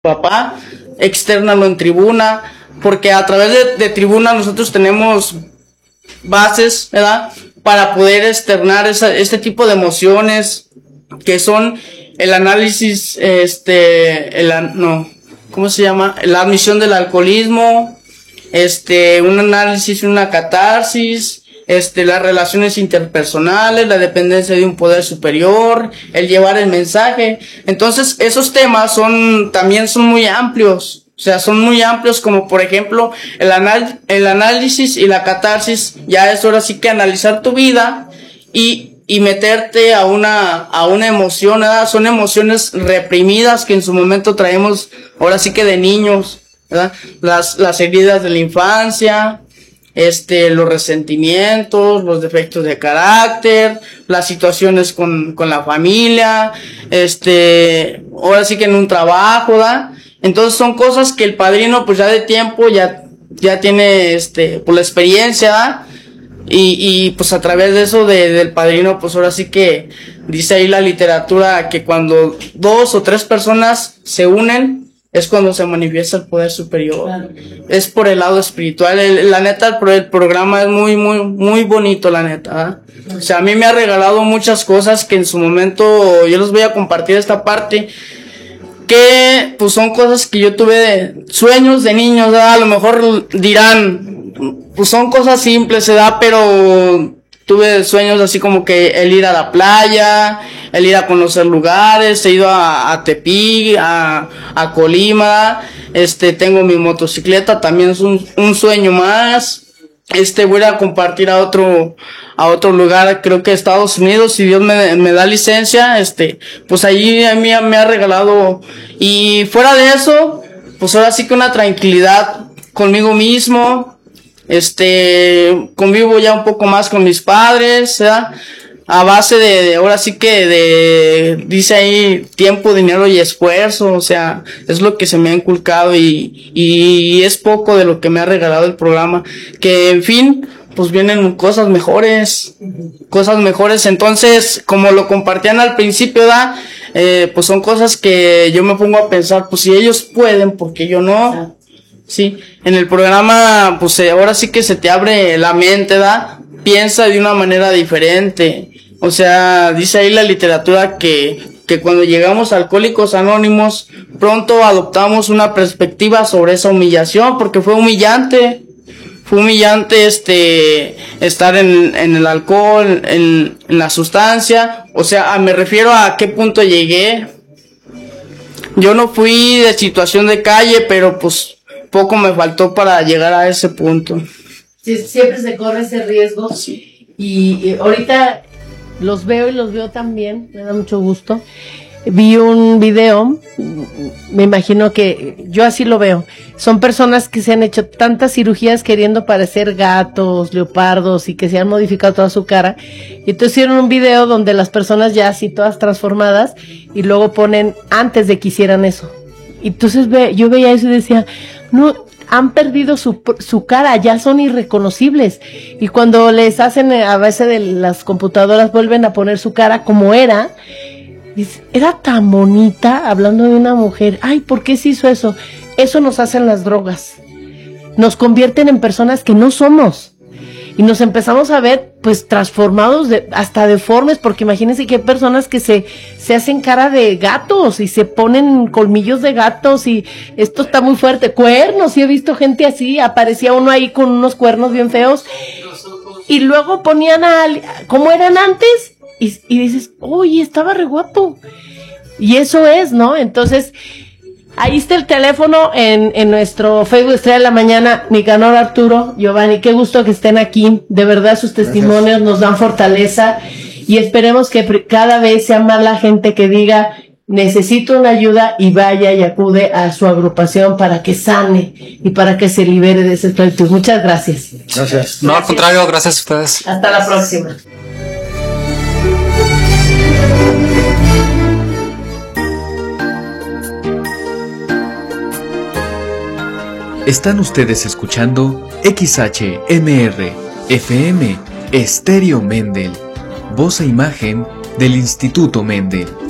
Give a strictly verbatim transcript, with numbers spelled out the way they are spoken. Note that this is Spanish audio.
papá, externalo en tribuna, porque a través de, de tribuna nosotros tenemos bases, ¿verdad?, para poder externar esa, este tipo de emociones, que son el análisis, este, el, no, ¿cómo se llama? La admisión del alcoholismo, este, un análisis, una catarsis, este, las relaciones interpersonales, la dependencia de un poder superior, el llevar el mensaje. Entonces, esos temas son, también son muy amplios. O sea, son muy amplios, como por ejemplo, el anal, el análisis y la catarsis. Ya es ahora sí que analizar tu vida y, y meterte a una, a una emoción, ¿verdad? Son emociones reprimidas que en su momento traemos, ahora sí que de niños, ¿verdad? Las, las heridas de la infancia, este, los resentimientos, los defectos de carácter, las situaciones con, con la familia, este, ahora sí que en un trabajo, ¿verdad? Entonces son cosas que el padrino, pues ya de tiempo, ya, ya tiene, este, por la experiencia, ¿verdad? Y, y pues a través de eso de, del padrino, pues ahora sí que dice ahí la literatura que cuando dos o tres personas se unen, es cuando se manifiesta el poder superior. Claro. Es por el lado espiritual. El, la neta, el, el programa es muy, muy, muy bonito, la neta, ¿eh? O sea, a mí me ha regalado muchas cosas que en su momento yo les voy a compartir esta parte, que pues son cosas que yo tuve de sueños de niños, ¿verdad? A lo mejor dirán, pues son cosas simples, ¿verdad? Pero tuve sueños así como que el ir a la playa, el ir a conocer lugares, he ido a, a Tepic, a, a Colima, este, tengo mi motocicleta, también es un, un sueño más. Este, voy a compartir a otro, a otro lugar, creo que Estados Unidos, si Dios me, me da licencia, este, pues allí a mí me ha regalado, y fuera de eso, pues ahora sí que una tranquilidad conmigo mismo, este, convivo ya un poco más con mis padres, ¿verdad? A base de, de, ahora sí que de, dice ahí, tiempo, dinero y esfuerzo, o sea, es lo que se me ha inculcado y, y es poco de lo que me ha regalado el programa, que en fin, pues vienen cosas mejores, cosas mejores, entonces, como lo compartían al principio, ¿da? Eh, pues son cosas que yo me pongo a pensar, pues si ellos pueden, ¿por qué yo no? Sí, en el programa, pues ahora sí que se te abre la mente, ¿da? Piensa de una manera diferente. O sea, dice ahí la literatura que, que cuando llegamos a Alcohólicos Anónimos, pronto adoptamos una perspectiva sobre esa humillación, porque fue humillante. Fue humillante, este, estar en, en el alcohol, en, en la sustancia. O sea, me refiero a qué punto llegué. Yo no fui de situación de calle, pero pues poco me faltó para llegar a ese punto. Sí, siempre se corre ese riesgo. Sí. Y, y ahorita los veo y los veo también, me da mucho gusto. Vi un video, me imagino que yo así lo veo. Son personas que se han hecho tantas cirugías queriendo parecer gatos, leopardos y que se han modificado toda su cara. Y entonces hicieron un video donde las personas ya así todas transformadas y luego ponen antes de que hicieran eso. Y entonces ve, yo veía eso y decía, no, han perdido su, su cara, ya son irreconocibles. Y cuando les hacen a veces de las computadoras vuelven a poner su cara como era, dice, era tan bonita, hablando de una mujer, ay, ¿por qué se hizo eso? Eso nos hacen las drogas, nos convierten en personas que no somos. Y nos empezamos a ver, pues, transformados, de, hasta deformes, porque imagínense que hay personas que se, se hacen cara de gatos y se ponen colmillos de gatos y esto está muy fuerte. Cuernos, sí he visto gente así, aparecía uno ahí con unos cuernos bien feos y luego ponían a, como eran antes y, y dices, oye, estaba re guapo. Y eso es, ¿no? Entonces, ahí está el teléfono en, en nuestro Facebook Estrella de la Mañana. Nicanor, Arturo, Giovanni, qué gusto que estén aquí. De verdad, sus testimonios Gracias. Nos dan fortaleza y esperemos que cada vez sea más la gente que diga, necesito una ayuda y vaya y acude a su agrupación para que sane y para que se libere de ese espíritu. Muchas gracias. Gracias. No, al contrario, gracias a ustedes. Hasta la próxima. Están ustedes escuchando X H M R F M Estéreo Mendel, voz e imagen del Instituto Mendel.